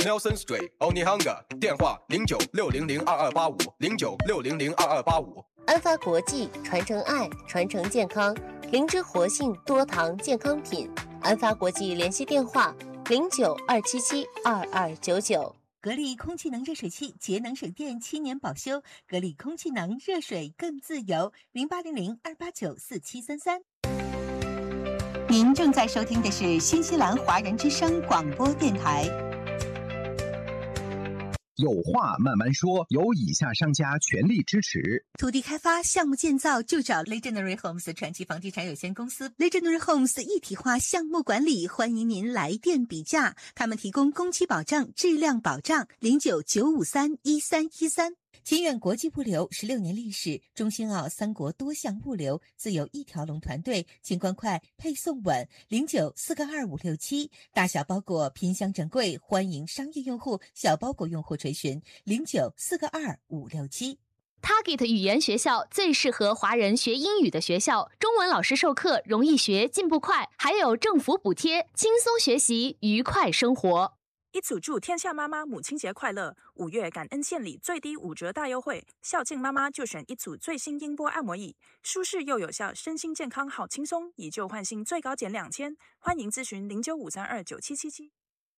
Nelson Street, Onihanga， 电话0960022285，0960022285。 安发国际，传承爱，传承健康，灵芝活性多糖健康品。安发国际联系电话0927722299。 格力空气能热水器，节能省电，7年保修。格力空气能，热水更自由。0800289473。您正在收听的是新西兰华人之声广播电台。 有话慢慢说，由以下商家全力支持。 土地开发项目建造就找 Legendary Homes 传奇房地产有限公司。Legendary Homes 一体化项目管理，欢迎您来电比价。他们提供工期保障、质量保障。0995311313。清远国际物流16年历史，中新澳3国多项物流，自有一条龙团队，清关快，配送稳。09422567，大小包裹拼箱整柜，欢迎商业用户、小包裹用户垂询。09422567。 Target 语言学校最适合华人学英语的学校，中文老师授课容易学，进步快，还有政府补贴，轻松学习，愉快生活。 一组祝天下妈妈母亲节快乐！5月感恩献礼最低5折大优惠，孝敬妈妈就选一组最新音波按摩椅，舒适又有效，身心健康好轻松，以旧换新最高减2000，欢迎咨询0953297777。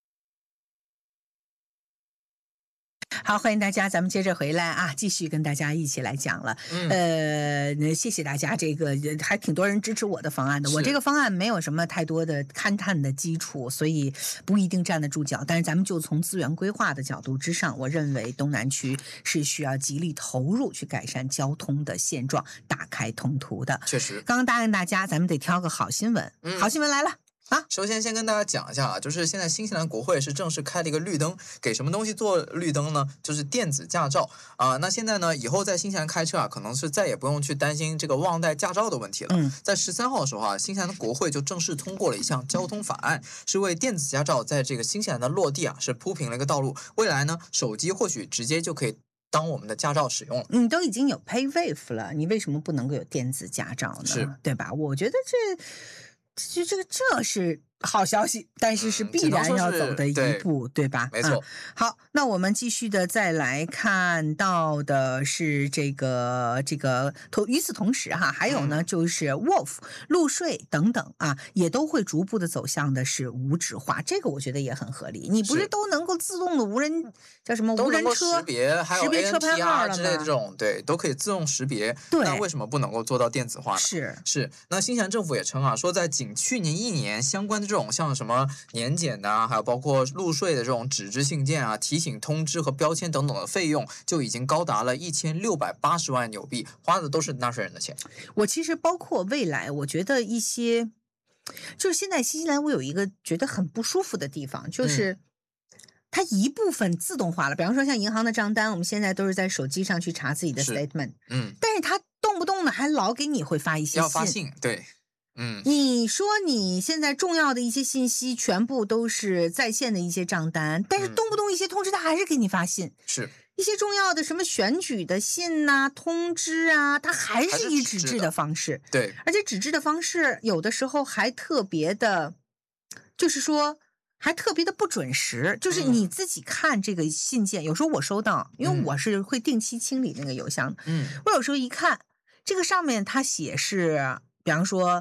好，欢迎大家，咱们接着回来啊，继续跟大家一起来讲了。谢谢大家，这个还挺多人支持我的方案的。我这个方案没有什么太多的勘探的基础，所以不一定站得住脚。但是咱们就从资源规划的角度之上，我认为东南区是需要极力投入去改善交通的现状，打开通途的。 确实， 刚刚答应大家，咱们得挑个好新闻。好新闻来了。 首先先跟大家讲一下啊，就是现在新西兰国会是正式开了一个绿灯，给什么东西做绿灯呢？就是电子驾照啊。那现在呢，以后在新西兰开车啊，可能是再也不用去担心这个忘带驾照的问题了。在13号的时候啊，新西兰的国会就正式通过了一项交通法案，是为电子驾照在这个新西兰的落地啊，是铺平了一个道路。未来呢，手机或许直接就可以当我们的驾照使用了。 你都已经有 PayWave 了，你为什么不能够有电子驾照呢？ 是， 对吧？我觉得这是好消息，但是是必然要走的一步， 对吧？ 没错。 好，那我们继续的再来看到的是这个与此同时哈，还有呢就是 Wolf 路税等等啊，也都会逐步的走向的是无纸化，这个我觉得也很合理。你不是都能够自动的无人叫什么无人车识别，还有 ANPR 之类的这种，对，都可以自动识别。 对， 那为什么不能够做到电子化呢？是。那新西兰政府也称啊，说在仅去年1年相关的这种像什么年检啊，还有包括入税的这种纸质信件啊、提醒通知和标签等等的费用，就已经高达了1680万纽币，花的都是纳税人的钱。 我其实包括未来，我觉得一些就是现在新西兰我有一个觉得很不舒服的地方，就是它一部分自动化了，比方说像银行的账单，我们现在都是在手机上去查自己的 statement， 但是它动不动的还老给你会发一些信， 要发信，对。 你说你现在重要的一些信息全部都是在线的一些账单，但是动不动一些通知他还是给你发信， 是一些重要的什么选举的信啊、通知啊，它还是以纸质的方式， 对， 而且纸质的方式有的时候还特别的，就是说还特别的不准时，就是你自己看这个信件，有时候我收到，因为我是会定期清理那个邮箱，我有时候一看这个上面它写是，比方说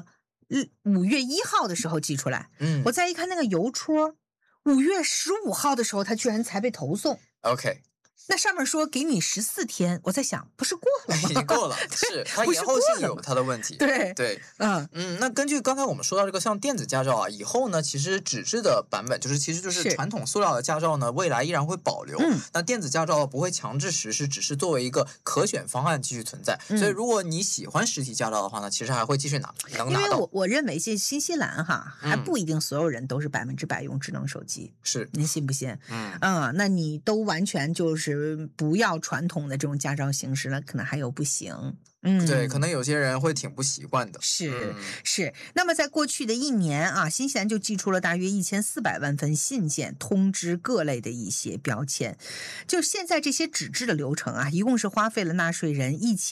5月1号的时候寄出来，我再一看那个邮戳，5月15号的时候，它居然才被投送。 OK， 那上面说给你14天，我在想，不是过了吗？ 已经过了，是它延后性有它的问题。 对， 那根据刚才我们说到这个像电子驾照啊，以后呢，其实纸质的版本就是传统塑料的驾照呢，未来依然会保留。那电子驾照不会强制实施，只是作为一个可选方案继续存在。所以如果你喜欢实体驾照的话呢，其实还会继续能拿到。 因为我认为新西兰哈还不一定所有人都是100%用智能手机， 是您信不信？那你都完全就是不要传统的这种驾照形式了，可能还有不行。 对，可能有些人会挺不习惯的。 是。那么在过去的1年啊，新西兰就寄出了大约1400万份信件，通知各类的一些标签。就现在这些纸质的流程啊，一共是花费了纳税人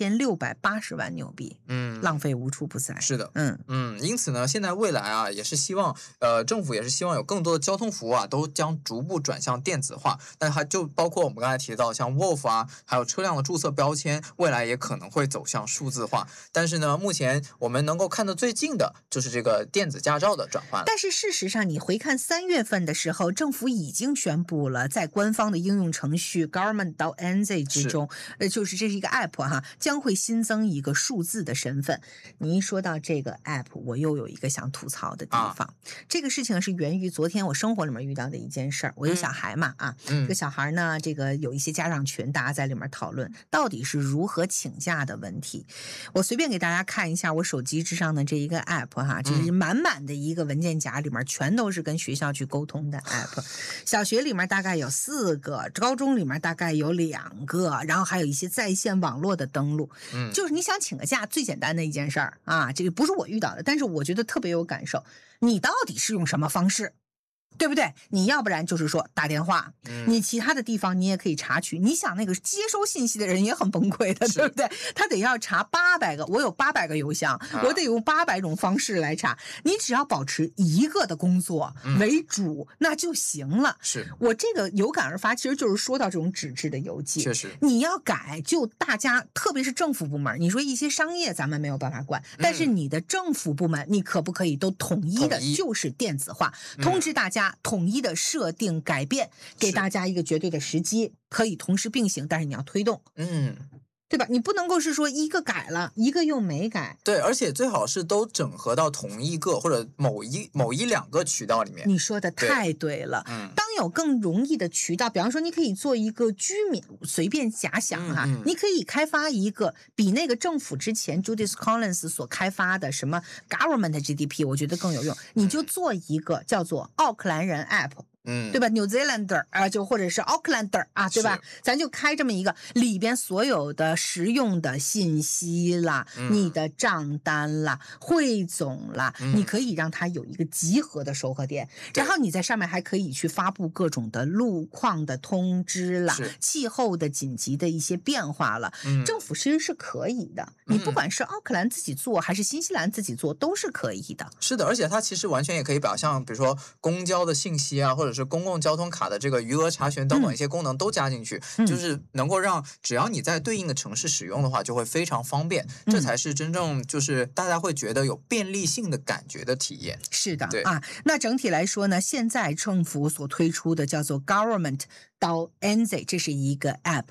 1680万纽币，浪费无处不在。 是的，因此呢，现在未来啊，也是希望政府也是希望有更多的交通服务啊，都将逐步转向电子化。但还就包括我们刚才提到像 Wolf 啊，还有车辆的注册标签，未来也可能会走向数字化。但是呢，目前我们能够看得最近的就是这个电子驾照的转换。 但是事实上，你回看3月份的时候，政府已经宣布了，在官方的应用程序 Government 到 NZ 之中，就是这是一个 App 哈，将会新增一个数字的身份。你一说到这个 App， 我又有一个想吐槽的地方。这个事情是源于昨天我生活里面遇到的一件事儿。我有小孩嘛这个小孩呢，这个有一些家长群，大家在里面讨论到底是如何请假的问题。我随便给大家看一下我手机之上的这一个 app 哈，就是满满的一个文件夹，里面全都是跟学校去沟通的 app。小学里面大概有4个，高中里面大概有2个，然后还有一些在线网络的登录。就是你想请个假，最简单的一件事儿啊，这个不是我遇到的，但是我觉得特别有感受。你到底是用什么方式？对不对？你要不然就是说打电话，你其他的地方你也可以查取。你想那个接收信息的人也很崩溃的，对不对？他得要查800个，我有800个邮箱，我得用800种方式来查。你只要保持一个的工作为主，那就行了。 是我这个有感而发，其实就是说到这种纸质的邮寄， 确实你要改，就大家特别是政府部门，你说一些商业咱们没有办法管，但是你的政府部门，你可不可以都统一的，就是电子化，通知大家。统一的设定改变，给大家一个绝对的时机，可以同时并行，但是你要推动，对吧？你不能够是说一个改了，一个又没改。 对，而且最好是都整合到同一个或者某一两个渠道里面。 你说的太对了。当有更容易的渠道，比方说你可以做一个居民，随便假想哈，你可以开发一个比那个政府之前 Judith Collins 所开发的什么 Government GDP， 我觉得更有用。你就做一个叫做奥克兰人 App。对吧 ？New Zealander 啊，就或者是 Aucklander 啊，对吧？咱就开这么一个，里边所有的实用的信息啦，你的账单啦、汇总啦，你可以让它有一个集合的收核点，然后你在上面还可以去发布各种的路况的通知啦、气候的紧急的一些变化了。政府其实是可以的，你不管是奥克兰自己做还是新西兰自己做，都是可以的。 是的，而且它其实完全也可以把像比如说公交的信息啊，或者是公共交通卡的这个余额查询等等一些功能都加进去，就是能够让只要你在对应的城市使用的话，就会非常方便。这才是真正就是大家会觉得有便利性的感觉的体验。 是的，对啊。那整体来说呢，现在政府所推出的叫做 Government 到 NZ， 这是一个 App。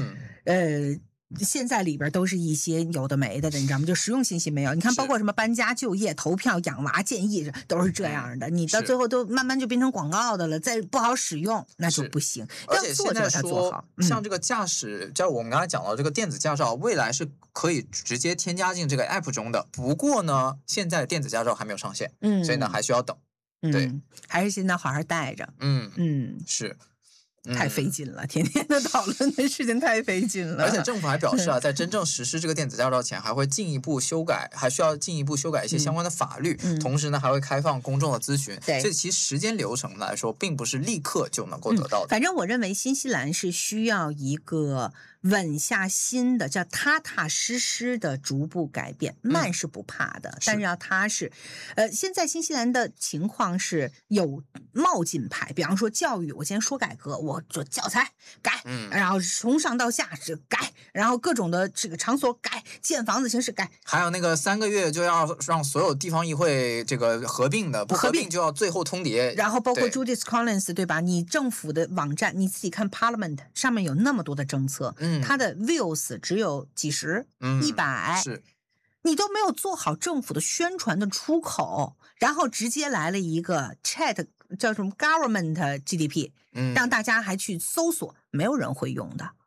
现在里边都是一些有的没的，你知道吗？就实用信息没有。你看，包括什么搬家、就业、投票、养娃建议，都是这样的。你到最后都慢慢就变成广告的了，再不好使用那就不行。 而且现在说， 像这个驾驶，像我们刚才讲到这个电子驾照，未来是可以直接添加进这个 app 中的。不过呢，现在电子驾照还没有上线，所以呢还需要等。对， 还是现在好好带着。 是。 太费劲了，天天的讨论的事情太费劲了。 而且政府还表示啊，在真正实施这个电子驾照前，还会进一步修改，还需要进一步修改一些相关的法律。同时呢，还会开放公众的咨询。所以其实时间流程来说，并不是立刻就能够得到的。 反正我认为新西兰是需要一个稳下心的，叫踏踏实实的逐步改变，慢是不怕的，但是要踏实。现在新西兰的情况是有冒进派，比方说教育，我先说改革，我说教材改，然后从上到下是改，然后各种的这个场所改，建房子形式改， 还有那个3个月就要让所有地方议会这个合并的，不合并就要最后通牒。 然后包括 Judith Collins 对吧？你政府的网站你自己看 Parliament 上面有那么多的政策，它的 views 只有几十、100， 是你都没有做好政府的宣传的出口，然后直接来了一个 chat 叫什么 government GDP，让大家还去搜索，没有人会用的。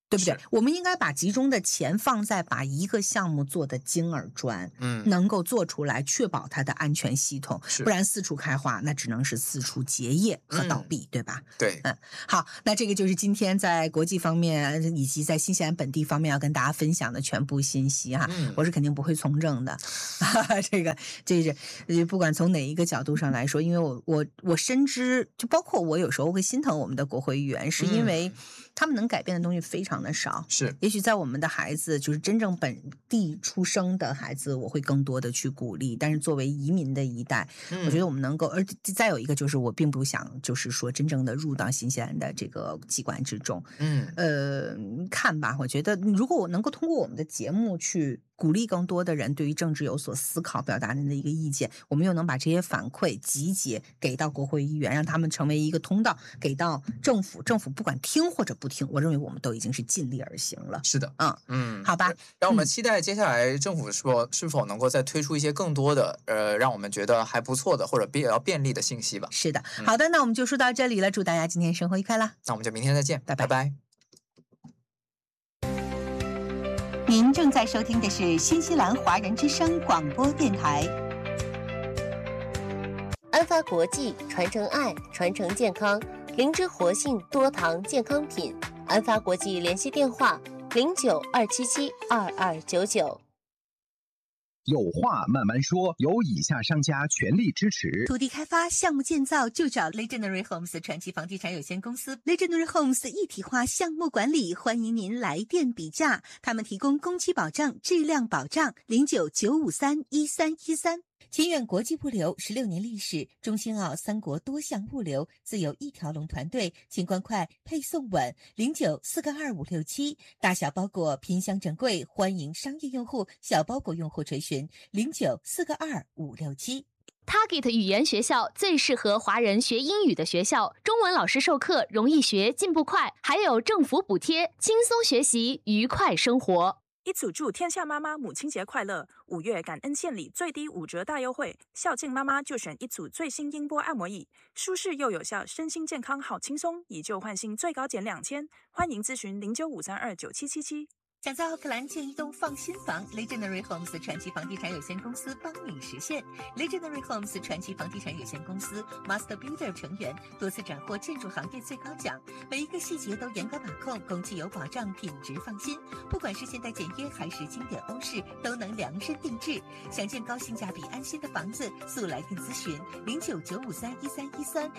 对不对是？ 我们应该把集中的钱放在把一个项目做得精而专，能够做出来，确保它的安全系统，不然四处开花，那只能是四处结业和倒闭，对吧？ 对， 好，那这个就是今天在国际方面以及在新西兰本地方面要跟大家分享的全部信息哈。我是肯定不会从政的，这是不管从哪一个角度上来说，因为我深知，就包括我有时候会心疼我们的国会议员，是因为他们能改变的东西非常的少。 是， 也许在我们的孩子就是真正本地出生的孩子，我会更多的去鼓励。但是作为移民的一代，我觉得我们能够，而再有一个就是我并不想就是说真正的入到新西兰的这个机关之中。看吧，我觉得如果我能够通过我们的节目去鼓励更多的人对于政治有所思考，表达您的一个意见，我们又能把这些反馈集结给到国会议员，让他们成为一个通道给到政府，政府不管听或者不听，我认为我们都已经是尽力而行了。 是的， 好吧， 让我们期待接下来政府说是否能够再推出一些更多的让我们觉得还不错的或者比较便利的信息吧。 是的，好的，那我们就说到这里了，祝大家今天生活愉快啦， 那我们就明天再见，拜拜。 您正在收听的是新西兰华人之声广播电台。 安发国际传承爱，传承健康，灵芝活性多糖健康品。安发国际联系电话0927722299。 有话慢慢说，由以下商家全力支持。 土地开发项目建造就找 Legendary Homes 传奇房地产有限公司。Legendary Homes 一体化项目管理，欢迎您来电比价。他们提供工期保障、质量保障。0995311313。清远国际物流16年历史，中新澳三国多项物流，自有一条龙团队，清关快，配送稳。09422567，大小包裹拼箱整柜，欢迎商业用户、小包裹用户垂询09422567。 Target 语言学校最适合华人学英语的学校，中文老师授课容易学，进步快，还有政府补贴，轻松学习，愉快生活。 一组祝天下妈妈母亲节快乐！5月感恩献礼最低5折大优惠，孝敬妈妈就选一组最新音波按摩椅，舒适又有效，身心健康好轻松，以旧换新最高减2000，欢迎咨询0953297777。 想在奥克兰建一栋放心房 ，Legendary Homes 传奇房地产有限公司帮你实现。Legendary Homes 传奇房地产有限公司 Master Builder 成员，多次斩获建筑行业最高奖，每一个细节都严格把控，工期有保障，品质放心。不管是现代简约还是经典欧式，都能量身定制。想建高性价比安心的房子，速来电咨询0995311313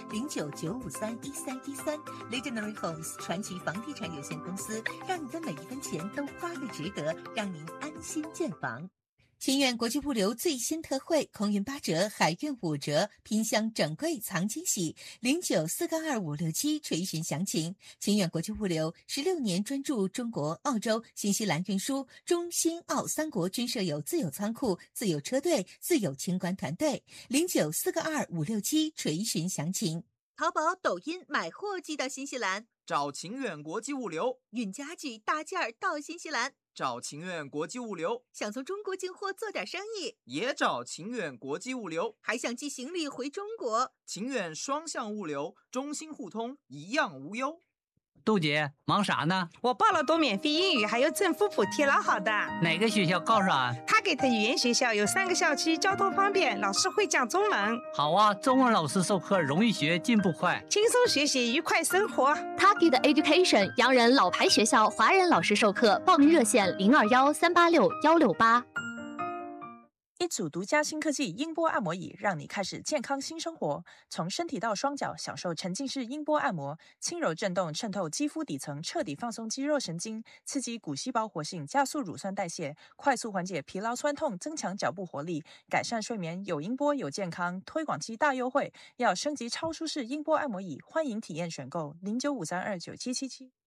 0995311313。Legendary Homes 传奇房地产有限公司，让你的每一分钱都花个值得，让您安心建房。清远国际物流最新特惠，空运8折，海运5折，拼箱整柜藏惊喜。09422567垂询详情。清远国际物流16年专注中国、澳洲、新西兰运输，中新澳三国均设有自有仓库、自有车队、自有清关团队。09422567垂询详情。淘宝、抖音买货寄到新西兰， 找晴远国际物流； 运家具大件儿到新西兰， 找晴远国际物流； 想从中国进货做点生意， 也找晴远国际物流； 还想寄行李回中国， 晴远双向物流，中新互通，一样无忧。 杜姐，忙啥呢？ 我报了多免费英语，还有政府补贴，老好的。 哪个学校告诉俺 ？Target语言学校有3个校区，交通方便，老师会讲中文。 好啊，中文老师授课容易学，进步快， 轻松学习，愉快生活。 Target Education 洋人老牌学校，华人老师授课，报名热线0213861668。 一组独家新科技音波按摩椅，让你开始健康新生活。从身体到双脚，享受沉浸式音波按摩，轻柔震动渗透肌肤底层，彻底放松肌肉神经，刺激骨细胞活性，加速乳酸代谢，快速缓解疲劳酸痛，增强脚部活力，改善睡眠。有音波有健康，推广期大优惠，要升级超舒适音波按摩椅，欢迎体验选购0953297777。